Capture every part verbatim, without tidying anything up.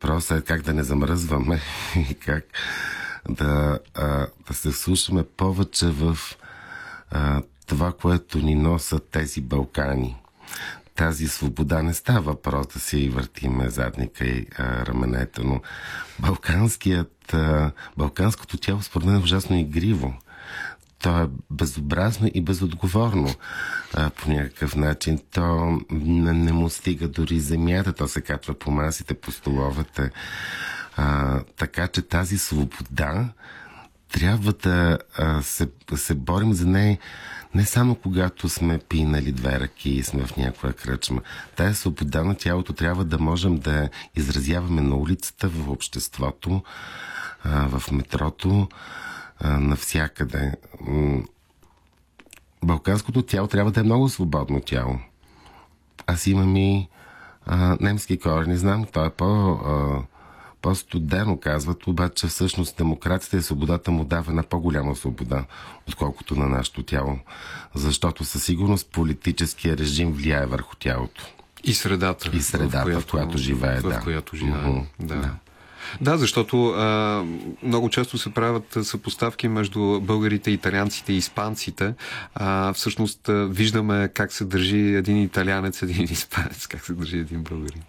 Въпросът е как да не замръзваме и как да, а, да се слушаме повече в а, това, което ни носят тези Балкани. Тази свобода не става въпрос да си въртиме задника и а, раменете, но балканският, а, балканското тяло според мен е ужасно игриво. То е безобразно и безотговорно а, по някакъв начин. То не, не му стига дори земята, то се катва по масите, по столовете. А, така че тази свобода трябва да а, се, се борим за нея не само когато сме пинали две ръки и сме в някоя кръчма. Тая свобода на тялото трябва да можем да изразяваме на улицата, в обществото, а, в метрото, а, навсякъде. Балканското тяло трябва да е много свободно тяло. Аз имам и а, немски корени, знам, това е по... А, по-студено казват, обаче всъщност демокрацията и свободата му дава една по-голяма свобода, отколкото на нашето тяло. Защото със сигурност политическия режим влияе върху тялото. И средата. И средата, в която, в която живее. В да. която живее, mm-hmm. да. да. Да, защото а, много често се правят съпоставки между българите, италианците и испанците. А, всъщност а, виждаме как се държи един италианец, един испанец, как се държи един българин.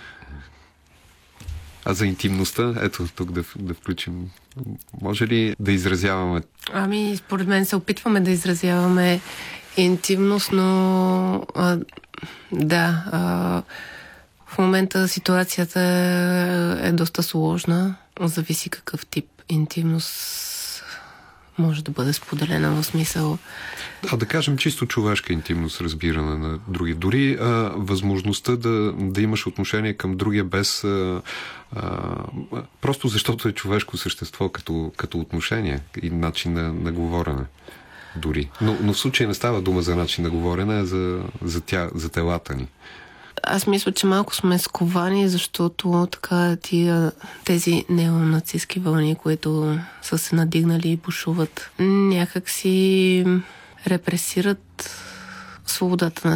А за интимността, ето тук да, да включим. Може ли да изразяваме? Ами, според мен се опитваме да изразяваме интимност, но а, да, а, в момента ситуацията е доста сложна. Зависи какъв тип интимност може да бъде споделена, в смисъл. Да, да кажем чисто човешка интимност, разбиране на други. Дори а, възможността да, да имаш отношение към другия без а, а, просто защото е човешко същество като, като отношение и начин на, на говорене. Дори. Но, но в случай не става дума за начин на говорене, а за, за, тя, за телата ни. Аз мисля, че малко сме сковани, защото така тия, тези неонацистски вълни, които са се надигнали и бушуват, някак си репресират свободата на